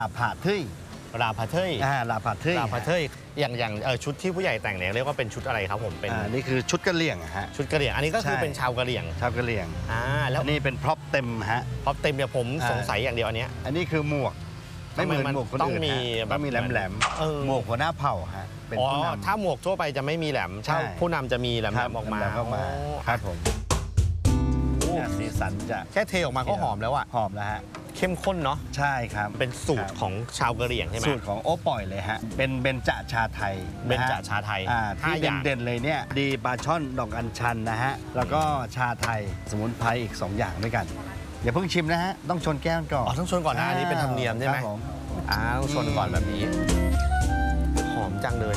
ลาผาเท้ยลาผาเท้ยลาผาเท้ยลาผาเท้ยอย่างชุดที่ผู้ใหญ่แต่งเนี่ยเรียกว่าเป็นชุดอะไรครับผมเป็นนี่คือชุดกะเหรี่ยงฮะชุดกะเหรี่ยงอันนี้ก็คือเป็นชาวกะเหรี่ยงกะเหรี่ยงแล้วนี่เป็นพร็อพเต็มฮะพร็อพเต็มเนี่ยผมสงสัยอย่างเดียวอันนี้คือหมวกไม่เหมือนหมวกคนอื่นต้องมีแบบมีแหลมหมวกหัวหน้าเผ่าฮะเป็นผู้นำถ้าหมวกทั่วไปจะไม่มีแหลมถ้าผู้นำจะมีแหลมออกมาครับผมสีสันจะแค่เทออกมาก็หอมแล้วอะหอมแล้วฮะเข้มข้นเนาะใช่ครับเป็นสูตรของชาวกะเหรี่ยงใช่ไหมสูตรของโอ๊ปล่อยเลยฮะเป็นเบญจชาไทยเบญจชาไทยที่เด่นเลยเนี่ยดีปลาช่อนดอกอัญชันนะฮะแล้วก็ชาไทยสมุนไพรอีก2อย่างด้วยกันอย่าเพิ่งชิมนะฮะต้องชนแก้วก่อนต้องชนก่อนนะอันนี้เป็นธรรมเนียมใช่ไหมต้องชนก่อนแบบนี้หอมจังเลย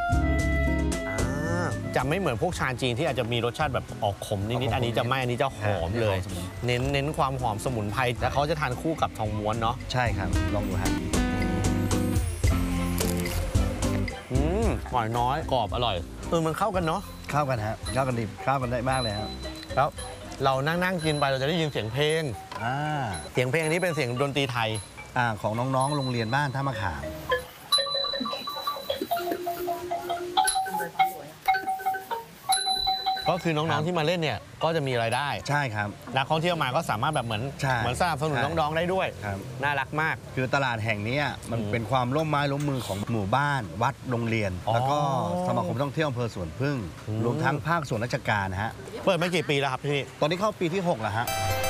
จะไม่เหมือนพวกชาจีนที่อาจจะมีรสชาติแบบออกขมนิดๆอันนี้จะไม่อันนี้จะหอมเลยเน้นความหอมสมุนไพรแต่เขาจะทานคู่กับทองม้วนเนาะใช่ครับลองดูฮะหวานน้อยกรอบอร่อยมันเข้ากันเนาะเข้ากันฮะเข้ากันดีเข้ากันได้มากเลยครับแล้วเรานั่งกินไปเราจะได้ยินเสียงเพลงเสียงเพลงนี้เป็นเสียงดนตรีไทยของน้องๆโรงเรียนบ้านท่ามะขามก็คือน้องๆที่มาเล่นเนี่ยก็จะมีรายได้ใช่ครับนักท่องเที่ยวมาก็สามารถแบบเหมือนสนับสนุนน้องๆได้ด้วยน่ารักมากคือตลาดแห่งนี้มันเป็นความร่วมไม้ร่วมมือของหมู่บ้านวัดโรงเรียนแล้วก็สมาคมท่องเที่ยวอำเภอสวนพึ่งรวมทั้งภาคส่วนราชการนะฮะเปิดมากี่ปีแล้วครับพี่ตอนนี้เข้าปีที่6แล้วฮะ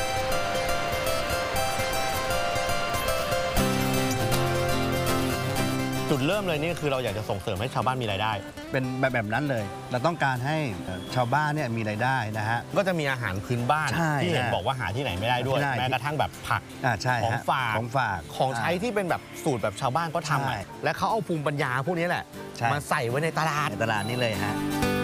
จุดเริ่มเลยนี่คือเราอยากจะส่งเสริมให้ชาวบ้านมีรายได้เป็นแบบนั้นเลยเราต้องการให้ชาวบ้านเนี่ยมีรายได้นะฮะก็จะมีอาหารพื้นบ้านที่เห็นบอกว่าหาที่ไหนไม่ได้ด้วยแม้กระทั่งแบบผักของฝากของใช้ที่เป็นแบบสูตรแบบชาวบ้านก็ทำและเขาเอาภูมิปัญญาพวกนี้แหละมาใส่ไว้ในตลาดนี้เลยฮะ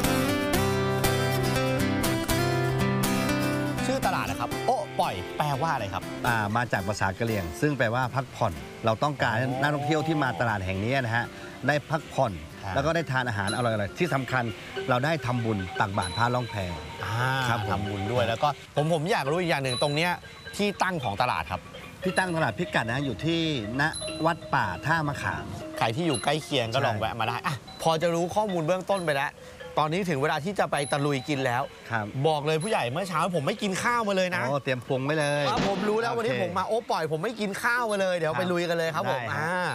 ชื่อตลาดนะครับโอ๊ปล่อยแปลว่าอะไรครับมาจากภาษากะเหรี่ยงซึ่งแปลว่าพักผ่อนเราต้องการนักท่องเที่ยวที่มาตลาดแห่งนี้นะฮะได้พักผ่อนแล้วก็ได้ทานอาหารอร่อยๆที่สำคัญเราได้ทำบุญตักบาตรพระล่องแพครับทำบุญด้วยแล้วก็ผมอยากรู้อีกอย่างหนึ่งตรงเนี้ยที่ตั้งของตลาดครับที่ตั้งตลาดพิกัดนะอยู่ที่ณวัดป่าท่ามะขามใครที่อยู่ใกล้เคียงก็ลองแวะมาได้พอจะรู้ข้อมูลเบื้องต้นไปแล้วตอนนี้ถึงเวลาที่จะไปตะลุยกินแล้วบอกเลยผู้ใหญ่เมื่อเช้าผมไม่กินข้าวมาเลยนะเตรียมพุงไว้เลยผมรู้แล้ววันนี้ผมมาโอ๊ปล่อยผมไม่กินข้าวมาเลยเดี๋ยวไปลุยกันเลยครับผม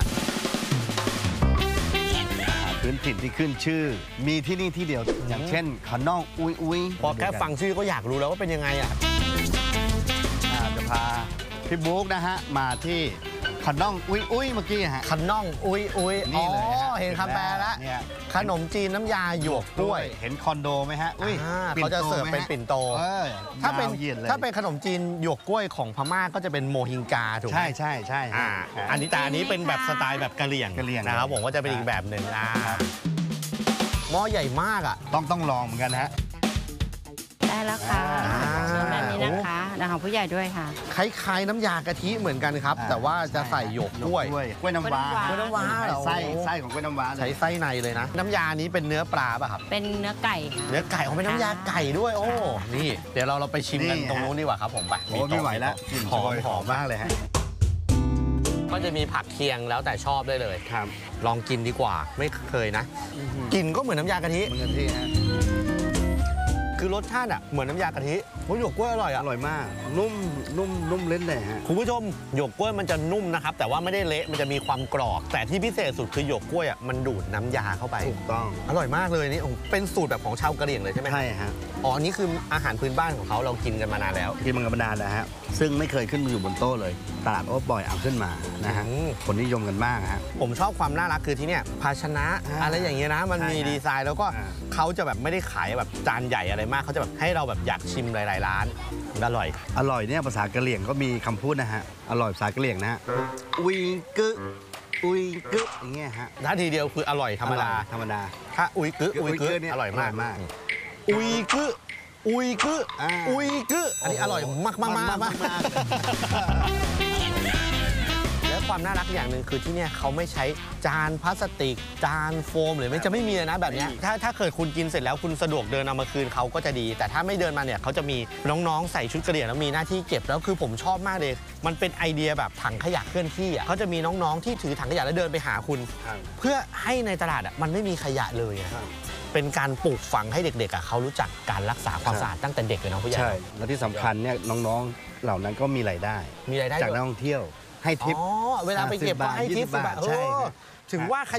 พื้นถิ่นที่ขึ้นชื่อมีที่นี่ที่เดียวอย่างเช่นขนมอุ้ยพอแค่ฟังชื่อก็อยากรู้แล้วว่าเป็นยังไงจะพาพี่บุ๊กนะฮะมาที่ขนมอุ้ยเมื่อกี้ฮะขนมอุ้ยนี่เลยเห็นคำแปลแล้วขนมจีนน้ำยาหยวกกล้วยเห็นคอนโดไหมฮะเขาจะเสิร์ฟเป็นปิ่นโตถ้าเป็นขนมจีนหยวกกล้วยของพม่าก็จะเป็นโมฮิงกาถูกไหมใช่อันนี้เป็นแบบสไตล์แบบกะเหรี่ยงนะครับผมก็จะเป็นอีกแบบหนึ่งหม้อใหญ่มากต้องลองเหมือนกันฮะได้แล้วค่ะแบบนี้นะคะของผู้ใหญ่ด้วยค่ะคล้ายๆน้ำยากะทิเหมือนกันครับแต่ว่าจะใส่หยวกกล้วยน้ำว้าไส้ของกล้วยน้ำว้าใช้ไส้ในเลยนะน้ำยานี้เป็นเนื้อปลาป่ะครับเป็นเนื้อไก่ค่ะเนื้อไก่ของเป็นน้ำยาไก่ด้วยโอ้นี่เดี๋ยวเราไปชิมกันตรงนู้นดีกว่าครับผมไปไม่ไหวแล้วหอมมากเลยฮะก็จะมีผักเคียงแล้วแต่ชอบได้เลยครับลองกินดีกว่าไม่เคยนะกินก็เหมือนน้ำยากะทิคือรสชาติเหมือนน้ำยากะทิหยวกกล้วยอร่อยมากนุ่มเล่นเลยฮะคุณผู้ชมหยวกกล้วยมันจะนุ่มนะครับแต่ว่าไม่ได้เละมันจะมีความกรอบแต่ที่พิเศษสุดคือหยวกกล้วยมันดูดน้ำยาเข้าไปถูกต้องอร่อยมากเลยนี่เป็นสูตรแบบของชาวกะเหรี่ยงเลยใช่ไหมใช่ฮะนี่คืออาหารพื้นบ้านของเขาเรากินกันมานานแล้วกินมันกันมานานแล้วฮะซึ่งไม่เคยขึ้นมาอยู่บนโต๊ะเลยตลาดโอ๊ปบ่อยเอาขึ้นมานะฮะคนนิยมกันมากฮะผมชอบความน่ารักคือที่เนี่ยภาชนะอะไรอย่างเงี้ยนะมันมีดีไซน์แล้วก็เขาจะแบบไม่ได้ขายแบบจานใหญ่อะไรมากเขาจะแบบให้เราแบบอยากชิมหลายๆร้านอร่อยเนี่ยภาษากะเหรี่ยงก็มีคำพูดนะฮะอร่อยภาษากะเหรี่ยงนะฮะอุยกึอย่างเงี้ยฮะนาทีเดียวคืออร่อยธรรมดาถ้าอุยกึเนี่ยอร่อยมากอุยกึอันนี้อร่อยมากและควความน่ารักอย่างหนึ่งคือที่เนี่ยเขาไม่ใช้จานพลาสติกจานโฟมหรือไม่จะไม่มีนะแบบนี้ถ้าเกิดคุณกินเสร็จแล้วคุณสะดวกเดินเอามาคืนเขาก็จะดีแต่ถ้าไม่เดินมาเนี่ยเขาจะมีน้องๆใส่ชุดกระเหรี่ยงแล้วมีหน้าที่เก็บแล้วคือผมชอบมากเลยมันเป็นไอเดียแบบถังขยะเคลื่อนที่อ่ะเขาจะมีน้องๆที่ถือถังขยะแล้วเดินไปหาคุณเพื่อให้ในตลาดอ่ะมันไม่มีขยะเลยเป็นการปลูกฝังให้เด็กๆเขารู้จักการรักษาความสะอาดตั้งแต่เด็กเลยนะผู้ใหญ่ใช่และที่สำคัญเนี่ยน้องๆเหล่านั้นก็มีรายได้จากนักท่องเที่ยวให้ทิปเวลาไปเก็บก็ให้ทิป 10 บาทใช่ถึงว่า